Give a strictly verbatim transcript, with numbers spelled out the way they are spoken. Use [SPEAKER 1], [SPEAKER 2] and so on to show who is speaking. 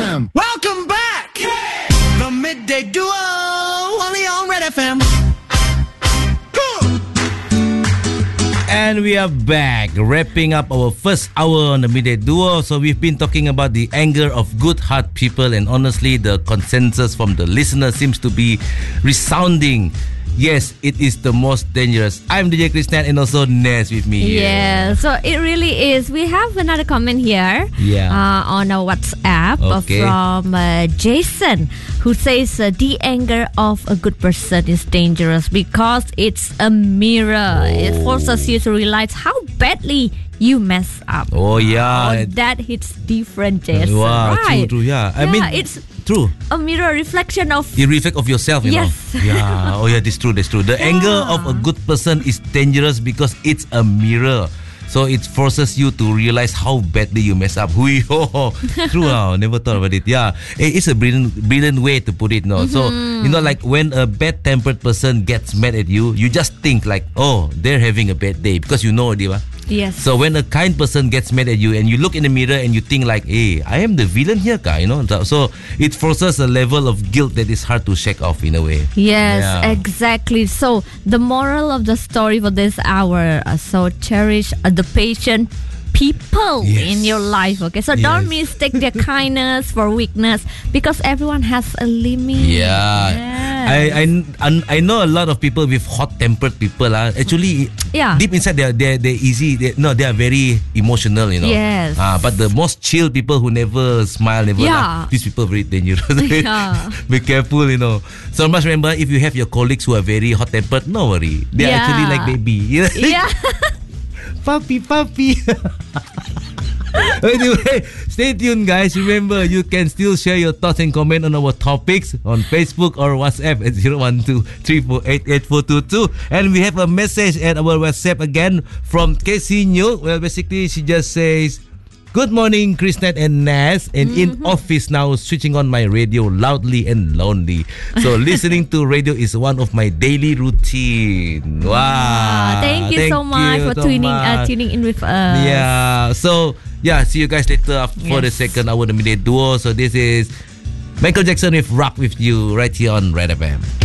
[SPEAKER 1] M.
[SPEAKER 2] Welcome back! The Midday Duo, only on Red F M.
[SPEAKER 3] And we are back, wrapping up our first hour on the Midday Duo. So we've been talking about the anger of good heart people, and honestly, the consensus from the listener seems to be resounding. Yes, it is the most dangerous. I'm D J Krishnan and also Ness with me here.
[SPEAKER 4] Yeah, so it really is. We have another comment here
[SPEAKER 3] Yeah.
[SPEAKER 4] uh, on our WhatsApp uh,
[SPEAKER 3] Okay.
[SPEAKER 4] from uh, Jason, who says uh, the anger of a good person is dangerous because it's a mirror. It forces you to realize how badly you mess up.
[SPEAKER 3] Oh yeah.
[SPEAKER 4] Oh, that hits different, Jason.
[SPEAKER 3] Wow,
[SPEAKER 4] right?
[SPEAKER 3] true, true. Yeah, I
[SPEAKER 4] Yeah,
[SPEAKER 3] mean,
[SPEAKER 4] it's
[SPEAKER 3] true.
[SPEAKER 4] a mirror reflection of
[SPEAKER 3] You reflect of yourself, you
[SPEAKER 4] Yes.
[SPEAKER 3] know. Yeah. Oh yeah, that's true. That's true. The
[SPEAKER 4] Yeah.
[SPEAKER 3] anger of a good person is dangerous because it's a mirror. So it forces you to realize how badly you mess up. Hui ho. True. Now, never thought about it. Yeah, Eh, it's a brilliant, brilliant way to put it. No, so you know, like when a bad-tempered person gets mad at you, you just think like, oh, they're having a bad day because you know, diba.
[SPEAKER 4] yes.
[SPEAKER 3] So when a kind person gets mad at you and you look in the mirror and you think like, hey, I am the villain here, ka, you know. So, so it forces a level of guilt that is hard to shake off in a way.
[SPEAKER 4] Yes,
[SPEAKER 3] Yeah.
[SPEAKER 4] exactly. So the moral of the story for this hour, uh, so cherish uh, the patient people
[SPEAKER 3] Yes.
[SPEAKER 4] in your life. Okay, so don't
[SPEAKER 3] Yes.
[SPEAKER 4] mistake their kindness for weakness because everyone has a limit.
[SPEAKER 3] Yeah.
[SPEAKER 4] Yes.
[SPEAKER 3] I, I I know a lot of people with hot-tempered people. Uh, actually,
[SPEAKER 4] Yeah.
[SPEAKER 3] deep inside, they're, they're, they're easy. They, no, they are very emotional, you know.
[SPEAKER 4] Yes.
[SPEAKER 3] Uh, but the most chill people who never smile, never
[SPEAKER 4] Yeah.
[SPEAKER 3] laugh, these people are very dangerous.
[SPEAKER 4] Yeah.
[SPEAKER 3] Be careful, you know. So must remember, if you have your colleagues who are very hot-tempered, no worry. They're
[SPEAKER 4] Yeah.
[SPEAKER 3] actually like baby.
[SPEAKER 4] Yeah.
[SPEAKER 3] Puppy, puppy. Anyway, stay tuned, guys. Remember, you can still share your thoughts and comment on our topics on Facebook or WhatsApp at zero one two three four eight eight four two two. And we have a message at our WhatsApp again from Casey New. Well, basically, she just says, good morning, Krishnan and Nas. And in office now, switching on my radio loudly and lonely. So listening to radio is one of my daily routine. Wow.
[SPEAKER 4] Ah, thank you so much
[SPEAKER 3] you
[SPEAKER 4] for
[SPEAKER 3] so
[SPEAKER 4] tuning uh,
[SPEAKER 3] much.
[SPEAKER 4] tuning in with us.
[SPEAKER 3] Yeah. So, yeah, see you guys later for the
[SPEAKER 4] Yes.
[SPEAKER 3] second hour of the Midday Duo. So this is Michael Jackson with Rock With You right here on Red F M.